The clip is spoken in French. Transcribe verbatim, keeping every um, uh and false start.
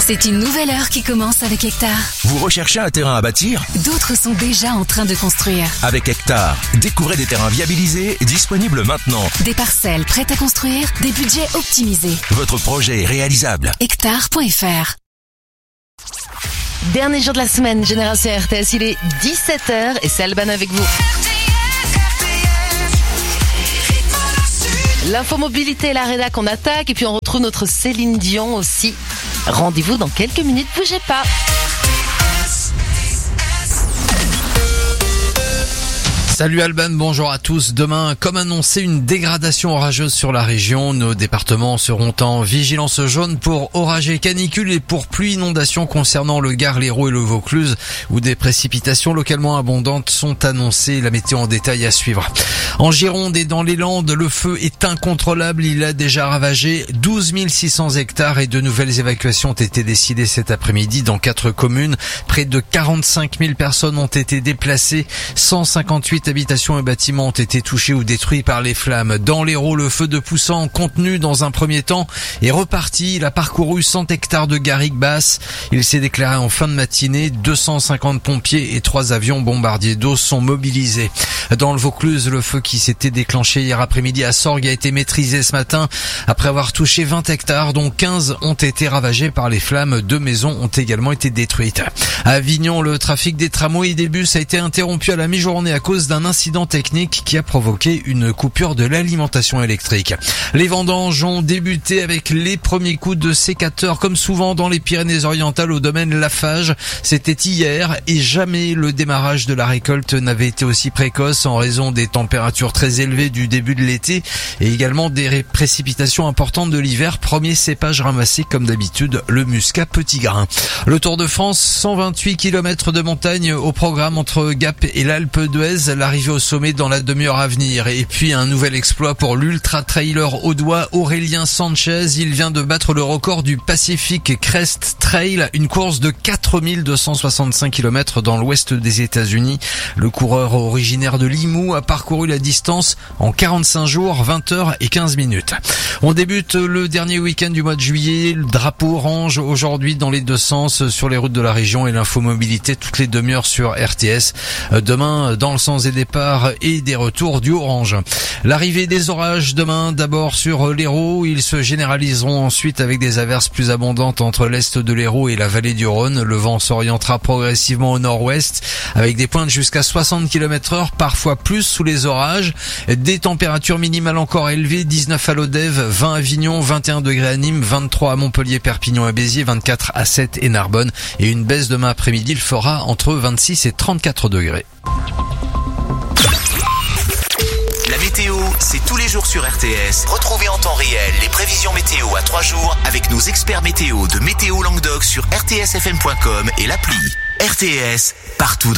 C'est une nouvelle heure qui commence avec Hectare. Vous recherchez un terrain à bâtir ? D'autres sont déjà en train de construire. Avec Hectare, découvrez des terrains viabilisés, disponibles maintenant. Des parcelles prêtes à construire, des budgets optimisés. Votre projet est réalisable. Hectare point F R. Dernier jour de la semaine, Génération R T S, il est dix-sept heures et c'est Alban avec vous. L'infomobilité et la rédac, on attaque et puis on retrouve notre Céline Dion aussi. Rendez-vous dans quelques minutes, bougez pas. Salut Alban, bonjour à tous. Demain, comme annoncé, une dégradation orageuse sur la région. Nos départements seront en vigilance jaune pour orages et canicules et pour pluie inondation concernant le Gard, l'Hérault et le Vaucluse, où des précipitations localement abondantes sont annoncées. La météo en détail à suivre. En Gironde et dans les Landes, le feu est incontrôlable. Il a déjà ravagé douze mille six cents hectares et de nouvelles évacuations ont été décidées cet après-midi dans quatre communes. Près de quarante-cinq mille personnes ont été déplacées. cent cinquante-huit habitations et bâtiments ont été touchés ou détruits par les flammes. Dans l'Hérault, le feu de Poussant, contenu dans un premier temps, est reparti. Il a parcouru cent hectares de garrigues basses. Il s'est déclaré en fin de matinée. deux cent cinquante pompiers et trois avions bombardiers d'eau sont mobilisés. Dans le Vaucluse, le feu qui s'était déclenché hier après-midi à Sorgues a été maîtrisé ce matin après avoir touché vingt hectares, dont quinze ont été ravagés par les flammes. Deux maisons ont également été détruites. À Avignon, le trafic des tramways et des bus a été interrompu à la mi-journée à cause d'un incident technique qui a provoqué une coupure de l'alimentation électrique. Les vendanges ont débuté avec les premiers coups de sécateur, comme souvent dans les Pyrénées-Orientales au domaine Lafarge. C'était hier et jamais le démarrage de la récolte n'avait été aussi précoce en raison des températures très élevées du début de l'été et également des précipitations importantes de l'hiver. Premier cépage ramassé comme d'habitude, le muscat petit grain. Le Tour de France, cent vingt-huit kilomètres de montagne au programme entre Gap et l'Alpe d'Huez. L'arrivée au sommet dans la demi-heure à venir. Et puis un nouvel exploit pour l'ultra-trailer audois Aurélien Sanchez. Il vient de battre le record du Pacific Crest Trail, une course de quatre mille deux cent soixante-cinq kilomètres dans l'ouest des États-Unis. Le coureur originaire de Limoux a parcouru la distance en quarante-cinq jours, vingt heures et quinze minutes. On débute le dernier week-end du mois de juillet. Le drapeau orange aujourd'hui dans les deux sens sur les routes de la région et l'infomobilité toutes les demi-heures sur R T S. Demain, dans le sens des départs et des retours du orange. L'arrivée des orages demain, d'abord sur l'Hérault. Ils se généraliseront ensuite avec des averses plus abondantes entre l'est de l'Hérault et la vallée du Rhône. Le vent s'orientera progressivement au nord-ouest avec des pointes jusqu'à soixante kilomètres heure, parfois plus sous les orages. Des températures minimales encore élevées, dix-neuf à Lodève, vingt à Avignon, vingt et un degrés à Nîmes, vingt-trois à Montpellier, Perpignan et Béziers, vingt-quatre à Sète et Narbonne. Et une baisse demain après-midi, il fera entre vingt-six et trente-quatre degrés. La météo, c'est tous les jours sur R T S. Retrouvez en temps réel les prévisions météo à trois jours avec nos experts météo de Météo Languedoc sur r t s f m point com et l'appli. R T S, partout dans